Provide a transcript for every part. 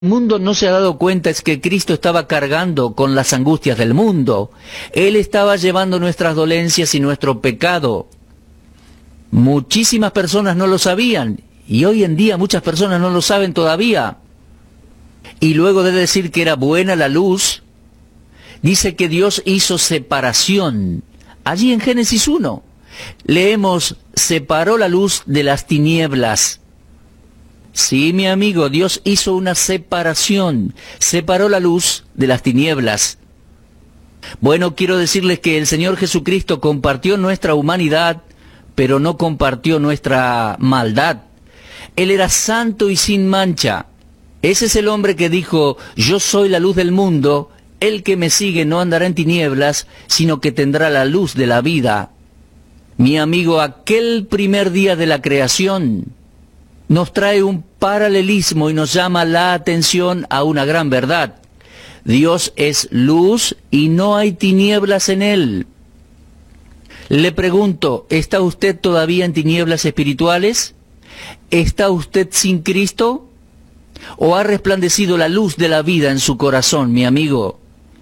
El mundo no se ha dado cuenta es que Cristo estaba cargando con las angustias del mundo. Él estaba llevando nuestras dolencias y nuestro pecado. Muchísimas personas no lo sabían, y hoy en día muchas personas no lo saben todavía. Y luego de decir que era buena la luz, dice que Dios hizo separación. Allí en Génesis 1, leemos, separó la luz de las tinieblas. Sí, mi amigo, Dios hizo una separación, separó la luz de las tinieblas. Bueno, quiero decirles que el Señor Jesucristo compartió nuestra humanidad, pero no compartió nuestra maldad. Él era santo y sin mancha. Ese es el hombre que dijo, yo soy la luz del mundo, el que me sigue no andará en tinieblas, sino que tendrá la luz de la vida. Mi amigo, aquel primer día de la creación nos trae un paralelismo y nos llama la atención a una gran verdad. Dios es luz y no hay tinieblas en él. Le pregunto, ¿está usted todavía en tinieblas espirituales? ¿Está usted sin Cristo? ¿O ha resplandecido la luz de la vida en su corazón, mi amigo?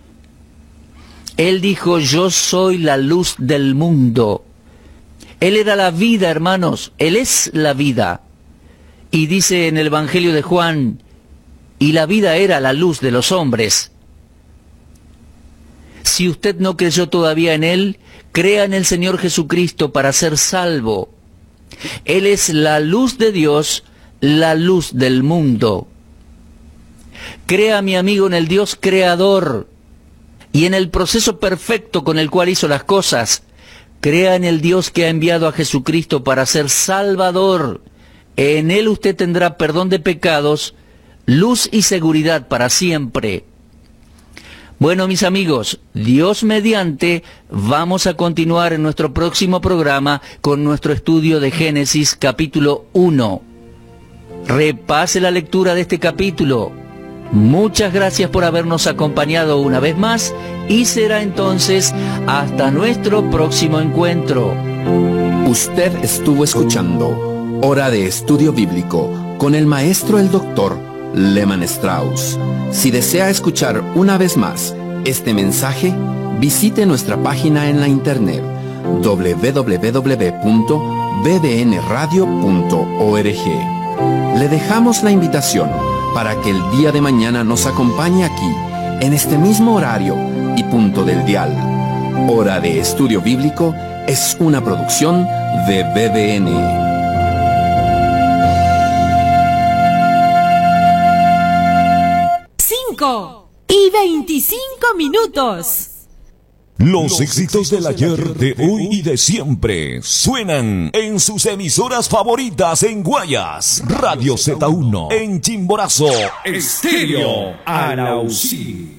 Él dijo, yo soy la luz del mundo. Él era la vida, hermanos. Él es la vida. Y dice en el Evangelio de Juan, y la vida era la luz de los hombres. Si usted no creyó todavía en Él, crea en el Señor Jesucristo para ser salvo. Él es la luz de Dios, la luz del mundo. Crea, mi amigo, en el Dios creador y en el proceso perfecto con el cual hizo las cosas. Crea en el Dios que ha enviado a Jesucristo para ser Salvador. En Él usted tendrá perdón de pecados, luz y seguridad para siempre. Bueno, mis amigos, Dios mediante, vamos a continuar en nuestro próximo programa con nuestro estudio de Génesis capítulo 1. Repase la lectura de este capítulo. Muchas gracias por habernos acompañado una vez más y será entonces hasta nuestro próximo encuentro. Usted estuvo escuchando Hora de Estudio Bíblico con el maestro el doctor Lehmann Strauss. Si desea escuchar una vez más este mensaje, visite nuestra página en la internet www.bbnradio.org. Le dejamos la invitación para que el día de mañana nos acompañe aquí, en este mismo horario y punto del dial. Hora de Estudio Bíblico es una producción de BBN. 5:25. Los éxitos del ayer, de hoy y de siempre suenan en sus emisoras favoritas en Guayas, Radio Z1, en Chimborazo, Estéreo Arausí.